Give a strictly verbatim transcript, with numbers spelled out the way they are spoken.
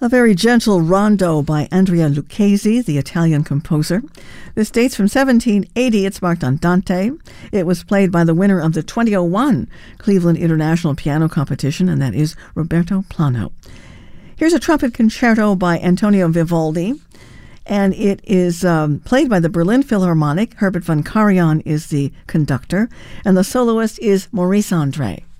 A very gentle rondo by Andrea Lucchesi, the Italian composer. This dates from seventeen eighty. It's marked Andante. It was played by the winner of the twenty oh one Cleveland International Piano Competition, and that is Roberto Plano. Here's a trumpet concerto by Antonio Vivaldi, and it is um, played by the Berlin Philharmonic. Herbert von Karajan is the conductor, and the soloist is Maurice Andre.